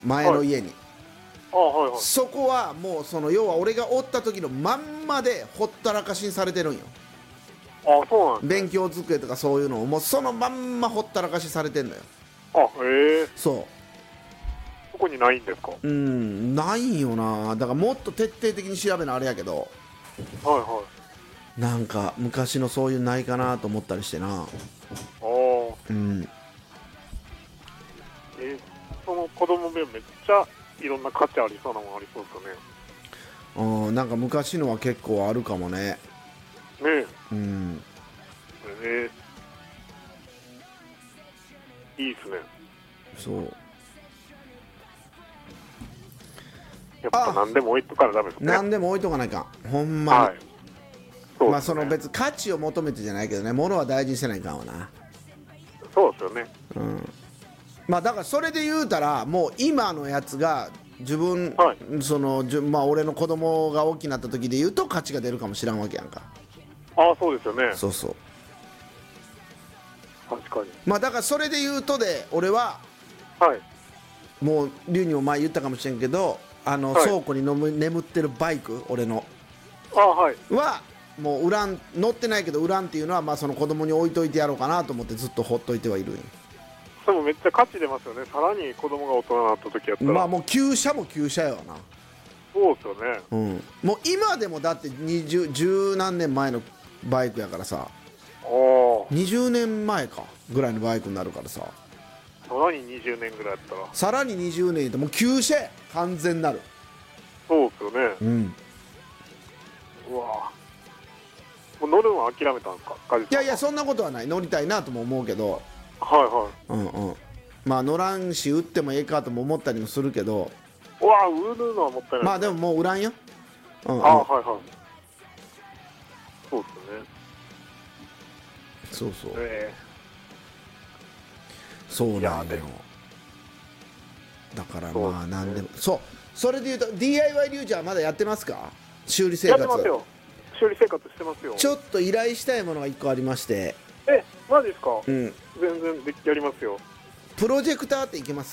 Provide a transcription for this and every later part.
前の家に、 はいはい。 そこはもうその要は俺がおった時のまんまでほったらかしにされてるんよ。 そうなんですね。 勉強机とかそういうのをもうそのまんまほったらかしされてんのよ。 そこにないんですか？ ないんよな。だからもっと徹底的に調べなあれやけど、 はなんか昔のそういうないかなと思ったりしてな。 いはい。その子供部屋めっちゃいろんな価値ありそうなもんありそうですよね。 なんか昔のは結構あるかもね。 ねえ。 いいっすね。 そう。 やっぱ何でも置いとかなダメですね。 何でも置いとかないかん、ほんまに。 はい。そうですね。 まあその別に価値を求めてじゃないけどね、物は大事にせないかんわな。 そうですよね。 まあだからそれで言うたらもう今のやつが自分、まあ俺の子供が大きくなった時で言うと価値が出るかもしらんわけやんか。 そうですよね。 そうそう。 確かに。 まあだからそれで言うとで俺はもう龍にも前言ったかもしれんけど、倉庫に眠ってるバイク、俺のはもう売らん、乗ってないけど売らんっていうのはまあその子供に置いといてやろうかなと思ってずっとほっといてはいるんよ。 でもめっちゃ価値出ますよね。さらに子供が大人になった時やったら。 まあもう旧車も旧車よな。 そうですよね。 もう今でもだって十何年前のバイクやからさ、20年前かぐらいのバイクになるからさ、 さらに20年ぐらいやったら、 さらに20年ってもう旧車や、完全なる。 そうですよね。うわもう乗るのは諦めたんですか？ いやいやそんなことはない、乗りたいなとも思うけど、まあ乗らんし売ってもええかとも思ったりもするけど、 売るのはもったいない。 まあでももう売らんよ。 そうですね。 そうそう、そうなんだよ。だからまあ何でもそれでいうと DIY リュウちゃんはまだやってますか？修理生活。 やってますよ。修理生活してますよ。 ちょっと依頼したいものが1個ありまして。 マジですか？全然やりますよ。 プロジェクターっていけます？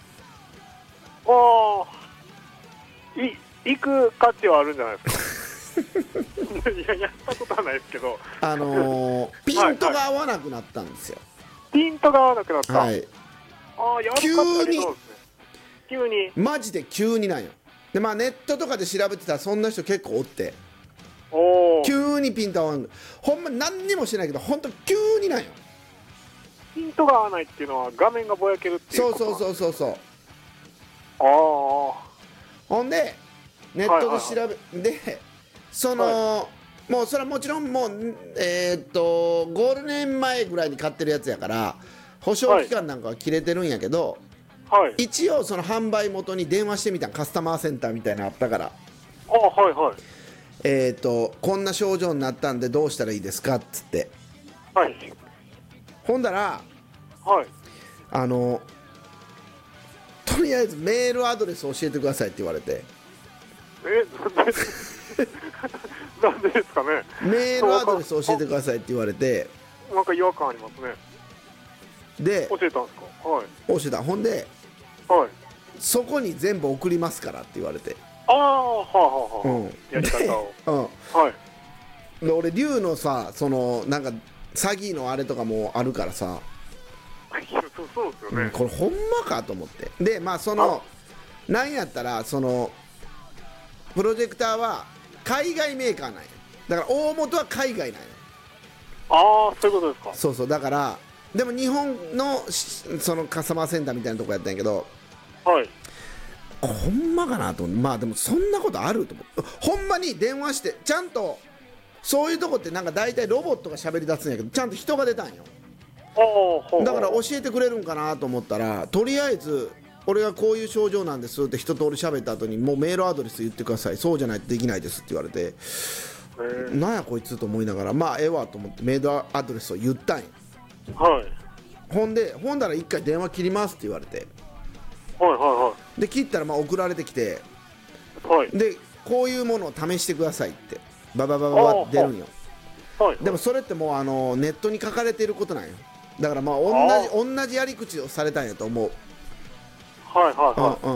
行く価値はあるんじゃないですか？いや、やったことはないですけど、 ピントが合わなくなったんですよ。 ピントが合わなくなった。 はい。急にマジで急になんよ。でまあネットとかで調べてたらそんな人結構おって、急にピント合わん、ほんま何にもしてないけど本当急になんよ。 ピントが合わないっていうのは画面がぼやけるっていうこと？ そうほんでネットで調べ、でもうそれはもちろんもうゴールデン前ぐらいに買ってるやつやから保証期間なんかは切れてるんやけど、一応その販売元に電話してみたん、カスタマーセンターみたいなのあったから、こんな症状になったんでどうしたらいいですかっつって、ほんだらとりあえずメールアドレス教えてくださいって言われて。 なんでですかね。 メールアドレス教えてくださいって言われて、 なんか違和感ありますね。 で教えたんですか？ 教えた。ほんで、そこに全部送りますからって言われて、やり方をで俺龍のさ、そのなんか詐欺のあれとかもあるからさ、 そうですよね。 これほんまかと思って、でまあそのなんやったらそのプロジェクターは海外メーカーなんや。だから大元は海外なんや。 そういうことですか？ そうだからでも日本のそのカスタマーセンターみたいなとこやったんやけど、ほんまかなと思って、まあでもそんなことあると思って、ほんまに電話してちゃんとそういうとこってなんか大体ロボットが喋り出すんやけど、ちゃんと人が出たんよ。だから教えてくれるんかなと思ったら、とりあえず俺がこういう症状なんですって一通り喋った後に、もうメールアドレス言ってください、そうじゃないとできないですって言われて、なんやこいつと思いながら、まあええわと思ってメールアドレスを言ったんよ。ほんだら一回電話切りますって言われて、で切ったらまあ送られてきて、でこういうものを試してくださいってバババババって出るんよ。でもそれってもうネットに書かれていることなんよ。だからまあ同じやり口をされたんやと思う。 はいはいはい。